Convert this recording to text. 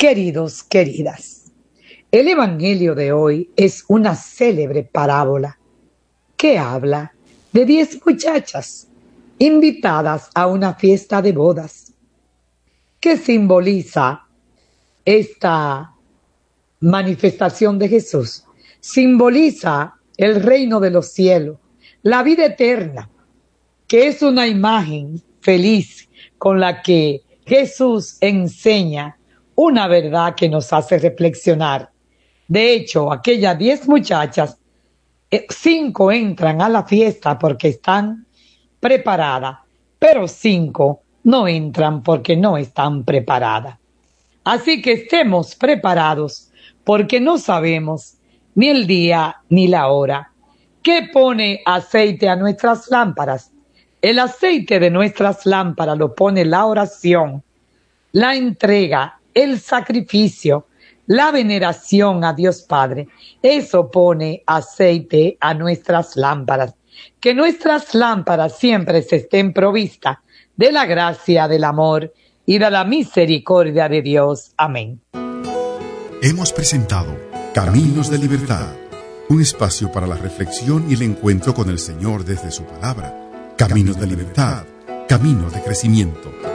Queridos, queridas, el Evangelio de hoy es una célebre parábola que habla de 10 muchachas invitadas a una fiesta de bodas. ¿Qué simboliza esta manifestación de Jesús? Simboliza el reino de los cielos, la vida eterna, que es una imagen feliz con la que Jesús enseña una verdad que nos hace reflexionar. De hecho, aquellas 10 muchachas, 5 entran a la fiesta porque están preparadas, pero 5 no entran porque no están preparadas. Así que estemos preparados porque no sabemos ni el día ni la hora. ¿Qué pone aceite a nuestras lámparas? El aceite de nuestras lámparas lo pone la oración, la entrega, el sacrificio, la veneración a Dios Padre. Eso pone aceite a nuestras lámparas. Que nuestras lámparas siempre se estén provistas de la gracia, del amor y de la misericordia de Dios. Amén. Hemos presentado Caminos de Libertad, un espacio para la reflexión y el encuentro con el Señor desde su palabra. Caminos de Libertad, caminos de crecimiento.